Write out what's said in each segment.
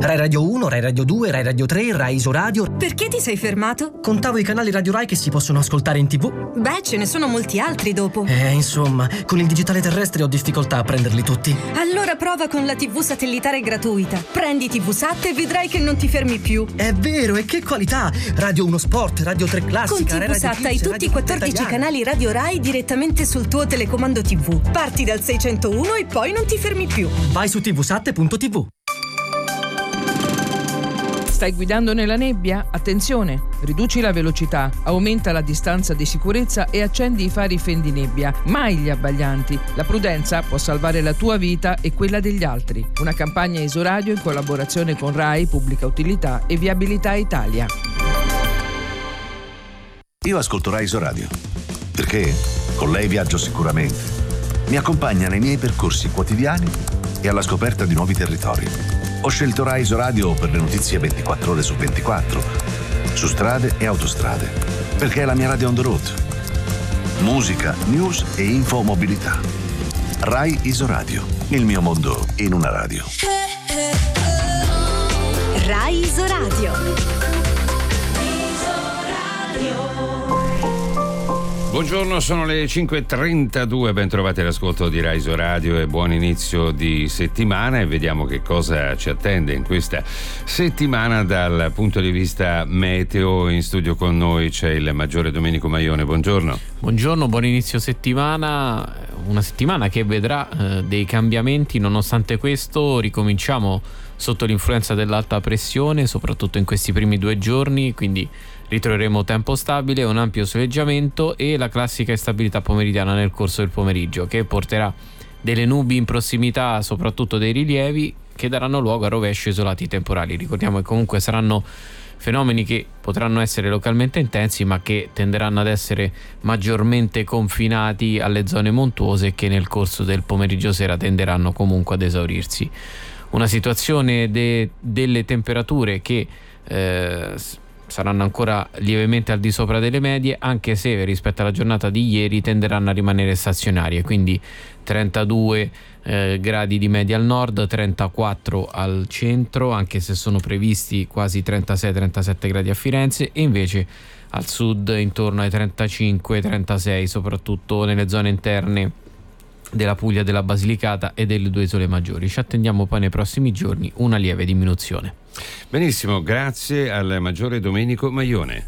Rai Radio 1, Rai Radio 2, Rai Radio 3, Rai Isoradio. Perché ti sei fermato? Contavo i canali Radio Rai che si possono ascoltare in TV. Beh, ce ne sono molti altri dopo. Insomma, con il digitale terrestre ho difficoltà a prenderli tutti. Allora prova con la TV satellitare gratuita. Prendi TVSat e vedrai che non ti fermi più. È vero, e che qualità! Radio 1 Sport, Radio 3 Classica, con TVSat hai tutti i 14 canali Radio Rai direttamente sul tuo telecomando TV. Parti dal 601 e poi non ti fermi più. Vai su tvsat.tv. Stai guidando nella nebbia? Attenzione! Riduci la velocità, aumenta la distanza di sicurezza e accendi i fari fendinebbia. Mai gli abbaglianti. La prudenza può salvare la tua vita e quella degli altri. Una campagna Isoradio in collaborazione con Rai, Pubblica Utilità e Viabilità Italia. Io ascolto Rai Isoradio perché con lei viaggio sicuramente. Mi accompagna nei miei percorsi quotidiani e alla scoperta di nuovi territori. Ho scelto Rai Isoradio per le notizie 24 ore su 24, su strade e autostrade, perché è la mia radio on the road. Musica, news e info mobilità. Rai Isoradio, il mio mondo in una radio. Rai Isoradio. Buongiorno, sono le 5.32, ben trovati all'ascolto di Rai Isoradio e buon inizio di settimana e vediamo che cosa ci attende in questa settimana dal punto di vista meteo. In studio con noi c'è il Maggiore Domenico Maione, buongiorno. Buongiorno, buon inizio settimana, una settimana che vedrà dei cambiamenti. Nonostante questo ricominciamo sotto l'influenza dell'alta pressione, soprattutto in questi primi 2 giorni, quindi ritroveremo tempo stabile, un ampio soleggiamento e la classica instabilità pomeridiana nel corso del pomeriggio, che porterà delle nubi in prossimità soprattutto dei rilievi che daranno luogo a rovesci isolati temporali. Ricordiamo che comunque saranno fenomeni che potranno essere localmente intensi ma che tenderanno ad essere maggiormente confinati alle zone montuose e che nel corso del pomeriggio sera tenderanno comunque ad esaurirsi. Una situazione delle temperature che saranno ancora lievemente al di sopra delle medie, anche se rispetto alla giornata di ieri tenderanno a rimanere stazionarie, quindi 32 gradi di media al nord, 34 al centro, anche se sono previsti quasi 36-37 gradi a Firenze, e invece al sud intorno ai 35-36, soprattutto nelle zone interne della Puglia, della Basilicata e delle 2 isole maggiori. Ci attendiamo poi nei prossimi giorni una lieve diminuzione. Benissimo, grazie al Maggiore Domenico Maione.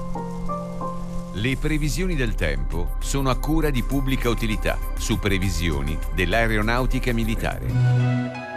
Le previsioni del tempo sono a cura di Pubblica Utilità su previsioni dell'aeronautica militare.